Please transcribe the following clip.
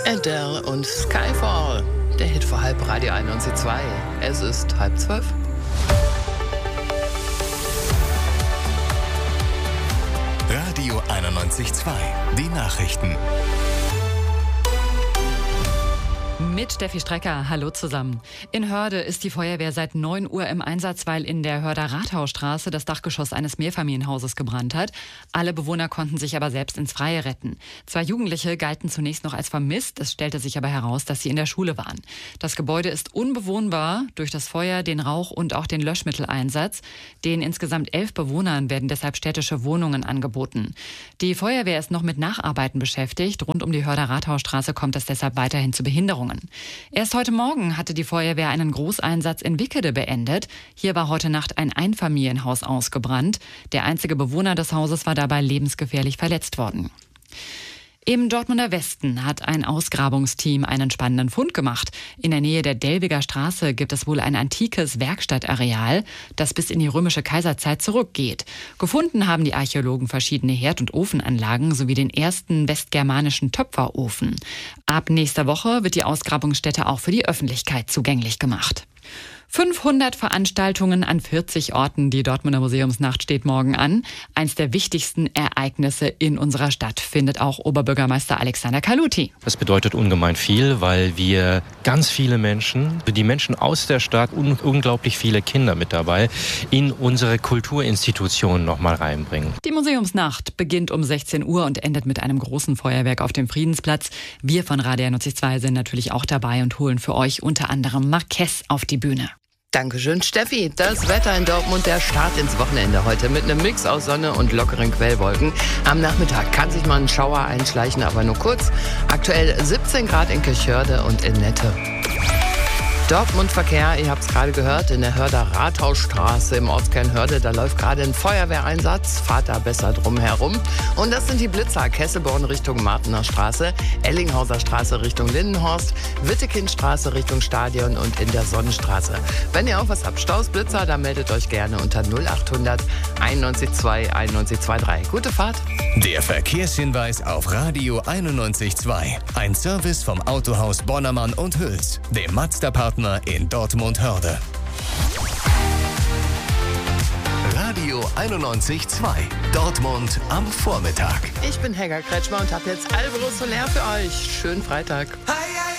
Adele und Skyfall, der Hit vor halb Radio 91.2. Es ist 11:30. Radio 91.2, die Nachrichten. Mit Steffi Strecker, hallo zusammen. In Hörde ist die Feuerwehr seit 9 Uhr im Einsatz, weil in der Hörder Rathausstraße das Dachgeschoss eines Mehrfamilienhauses gebrannt hat. Alle Bewohner konnten sich aber selbst ins Freie retten. 2 Jugendliche galten zunächst noch als vermisst, es stellte sich aber heraus, dass sie in der Schule waren. Das Gebäude ist unbewohnbar durch das Feuer, den Rauch und auch den Löschmitteleinsatz. Den insgesamt 11 Bewohnern werden deshalb städtische Wohnungen angeboten. Die Feuerwehr ist noch mit Nacharbeiten beschäftigt. Rund um die Hörder Rathausstraße kommt es deshalb weiterhin zu Behinderungen. Erst heute Morgen hatte die Feuerwehr einen Großeinsatz in Wickede beendet. Hier war heute Nacht ein Einfamilienhaus ausgebrannt. Der einzige Bewohner des Hauses war dabei lebensgefährlich verletzt worden. Im Dortmunder Westen hat ein Ausgrabungsteam einen spannenden Fund gemacht. In der Nähe der Delwiger Straße gibt es wohl ein antikes Werkstattareal, das bis in die römische Kaiserzeit zurückgeht. Gefunden haben die Archäologen verschiedene Herd- und Ofenanlagen sowie den ersten westgermanischen Töpferofen. Ab nächster Woche wird die Ausgrabungsstätte auch für die Öffentlichkeit zugänglich gemacht. 500 Veranstaltungen an 40 Orten. Die Dortmunder Museumsnacht steht morgen an. Eins der wichtigsten Ereignisse in unserer Stadt, findet auch Oberbürgermeister Alexander Kaluti. Das bedeutet ungemein viel, weil wir ganz viele Menschen, die Menschen aus der Stadt und unglaublich viele Kinder mit dabei, in unsere Kulturinstitutionen nochmal reinbringen. Die Museumsnacht beginnt um 16 Uhr und endet mit einem großen Feuerwerk auf dem Friedensplatz. Wir von Radio 91.2 sind natürlich auch dabei und holen für euch unter anderem Marquez auf die Bühne. Dankeschön, Steffi. Das Wetter in Dortmund, der Start ins Wochenende heute mit einem Mix aus Sonne und lockeren Quellwolken. Am Nachmittag kann sich mal ein Schauer einschleichen, aber nur kurz. Aktuell 17 Grad in Kirchhörde und in Nette. Dortmund-Verkehr, ihr habt es gerade gehört, in der Hörder Rathausstraße im Ortskern Hörde, da läuft gerade ein Feuerwehreinsatz, fahrt da besser drum herum. Und das sind die Blitzer, Kesselborn Richtung Martener Straße, Ellinghauser Straße Richtung Lindenhorst, Wittekindstraße Richtung Stadion und in der Sonnenstraße. Wenn ihr auch was habt, Staus, Blitzer, dann meldet euch gerne unter 0800 91.2 9123. Gute Fahrt. Der Verkehrshinweis auf Radio 91.2. Ein Service vom Autohaus Bonnermann und Hüls, dem Mazda-Partner in Dortmund-Hörde. Radio 91.2. Dortmund am Vormittag. Ich bin Helga Kretschmer und habe jetzt Alvaro Soler für euch. Schönen Freitag. Hi.